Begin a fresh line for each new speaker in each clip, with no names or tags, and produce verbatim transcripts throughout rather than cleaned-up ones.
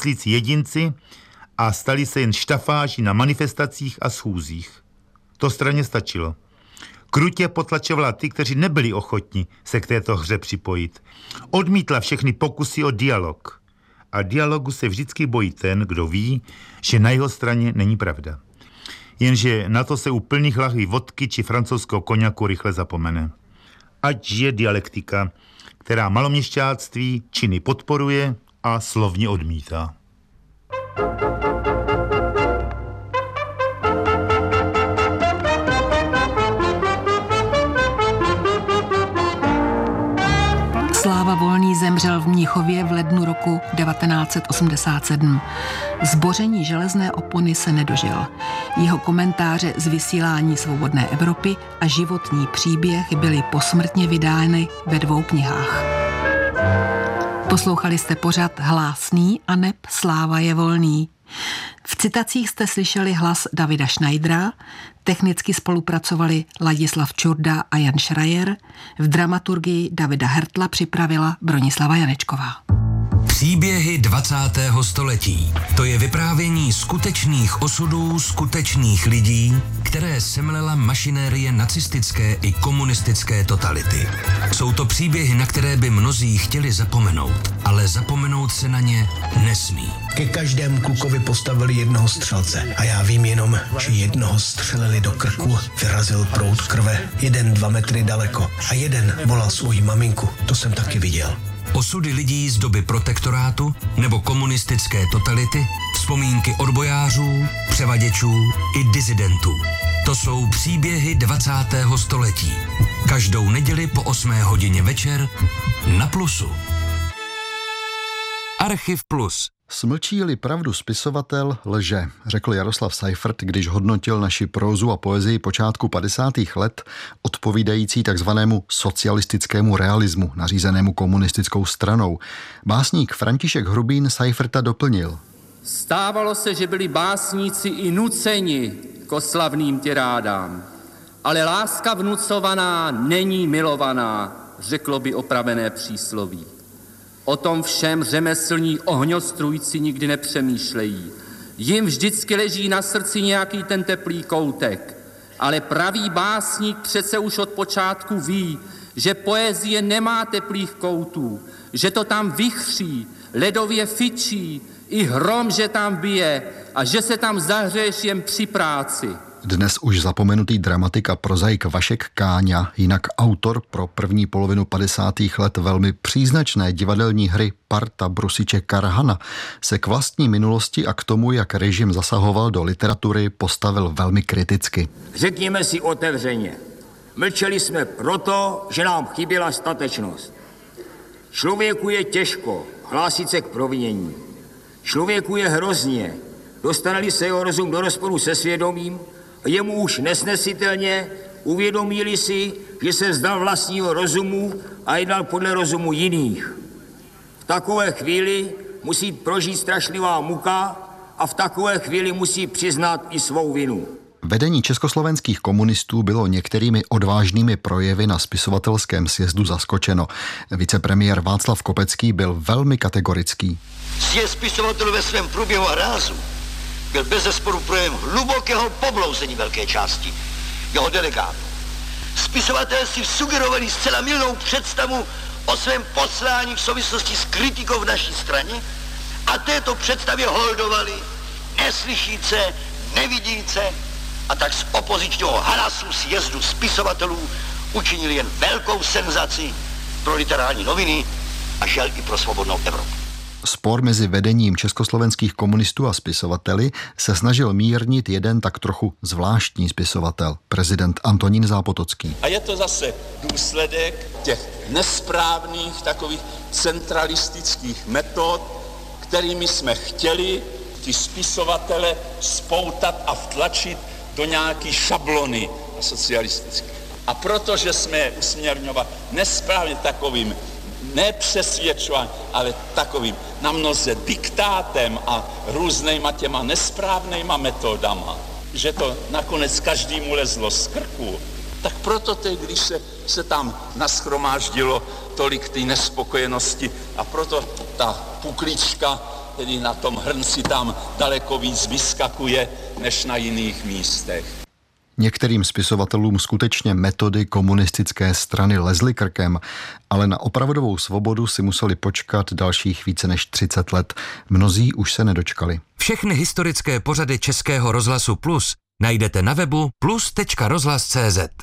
myslící jedinci a stali se jen štafáží na manifestacích a schůzích. To straně stačilo. Krutě potlačovala ty, kteří nebyli ochotní se k této hře připojit. Odmítla všechny pokusy o dialog. A dialogu se vždycky bojí ten, kdo ví, že na jeho straně není pravda. Jenže na to se u plných lahví vodky či francouzského koněku rychle zapomene. Ať je dialektika, která maloměšťáctví činy podporuje a slovně odmítá.
Sláva Volný zemřel v Mnichově v lednu roku devatenáct set osmdesát sedm. Zboření železné opony se nedožil. Jeho komentáře z vysílání Svobodné Evropy a životní příběh byly posmrtně vydány ve dvou knihách. Poslouchali jste pořad Hlásný aneb Sláva je volný. V citacích jste slyšeli hlas Davida Schneidera, technicky spolupracovali Ladislav Čurda a Jan Schreier, v dramaturgii Davida Hertla připravila Bronislava Janečková.
Příběhy dvacátého století. To je vyprávění skutečných osudů skutečných lidí, které semlela mašinérie nacistické i komunistické totality. Jsou to příběhy, na které by mnozí chtěli zapomenout, ale zapomenout se na ně nesmí.
Ke každému klukovi postavili jednoho střelce a já vím jenom, že jednoho střelili do krku, vyrazil proud krve, jeden dva metry daleko a jeden volal svoji maminku, to jsem taky viděl.
Osudy lidí z doby protektorátu nebo komunistické totality, vzpomínky odbojářů, převaděčů i disidentů. To jsou příběhy dvacátého století. Každou neděli po osmé hodině večer na Plusu. Archiv Plus.
Smlčí-li pravdu spisovatel, lže, řekl Jaroslav Seifert, když hodnotil naši prózu a poezii počátku padesátých let, odpovídající takzvanému socialistickému realismu, nařízenému komunistickou stranou. Básník František Hrubín Seiferta doplnil.
Stávalo se, že byli básníci i nuceni k oslavným tirádám, ale láska vnucovaná není milovaná, řeklo by opravené přísloví. O tom všem řemeslní ohňostrůjci nikdy nepřemýšlejí. Jim vždycky leží na srdci nějaký ten teplý koutek. Ale pravý básník přece už od počátku ví, že poezie nemá teplých koutů, že to tam vychří, ledově fičí, i hrom, že tam bije a že se tam zahřeješ jen při práci.
Dnes už zapomenutý dramatik a prozaik Vašek Káňa, jinak autor pro první polovinu padesátých let velmi příznačné divadelní hry Parta Brusiče Karhana, se k vlastní minulosti a k tomu, jak režim zasahoval do literatury, postavil velmi kriticky.
Řekněme si otevřeně, mlčeli jsme proto, že nám chyběla statečnost. Člověku je těžko hlásit se k provinění. Člověku je hrozně, dostane-li se jeho rozum do rozporu se svědomím, jemu už nesnesitelně, uvědomí-li si, že se vzdal vlastního rozumu a jednal podle rozumu jiných. V takové chvíli musí prožít strašlivá muka a v takové chvíli musí přiznat i svou vinu.
Vedení československých komunistů bylo některými odvážnými projevy na spisovatelském sjezdu zaskočeno. Vicepremiér Václav Kopecký byl velmi kategorický.
Sjezd spisovatelů ve svém průběhu a rázu byl bezesporu projev hlubokého poblouzení velké části jeho delegátů. Spisovatelé si sugerovali zcela mylnou představu o svém poslání v souvislosti s kritikou v naší straně a této představě holdovali neslyšíce, nevidíce a tak z opozičního hlasu sjezdu spisovatelů učinili jen velkou senzaci pro literární noviny a žel i pro svobodnou Evropu.
Spor mezi vedením československých komunistů a spisovateli se snažil mírnit jeden tak trochu zvláštní spisovatel, prezident Antonín Zápotocký.
A je to zase důsledek těch nesprávných takových centralistických metod, kterými jsme chtěli ty spisovatele spoutat a vtlačit do nějaký šablony socialistické. A protože jsme je usměrňovat nesprávně takovým nepřesvědčování, ale takovým na mnoze diktátem a různýma těma nesprávnýma metodama, že to nakonec každému lezlo z krku, tak proto teď, když se, se tam nashromáždilo tolik té nespokojenosti a proto ta puklička tedy na tom hrnci tam daleko víc vyskakuje než na jiných místech.
Některým spisovatelům skutečně metody komunistické strany lezly krkem, ale na opravdovou svobodu si museli počkat dalších více než třicet let. Mnozí už se nedočkali.
Všechny historické pořady Českého rozhlasu Plus najdete na webu plus tečka rozhlas tečka cé zet.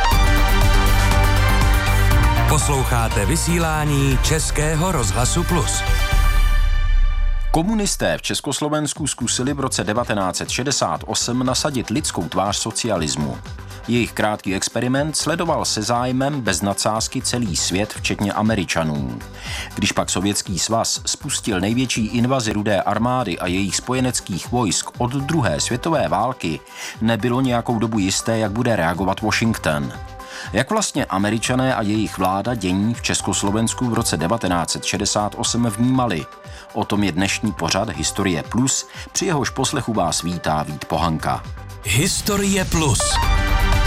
Posloucháte vysílání Českého rozhlasu Plus.
Komunisté v Československu zkusili v roce devatenáct set šedesát osm nasadit lidskou tvář socialismu. Jejich krátký experiment sledoval se zájmem bez nadsázky celý svět, včetně Američanů. Když pak Sovětský svaz spustil největší invazi Rudé armády a jejich spojeneckých vojsk od druhé světové války, nebylo nějakou dobu jisté, jak bude reagovat Washington. Jak vlastně Američané a jejich vláda dění v Československu v roce devatenáct set šedesát osm vnímali? O tom je dnešní pořad Historie Plus, při jehož poslechu vás vítá Vít Pohanka.
Historie Plus.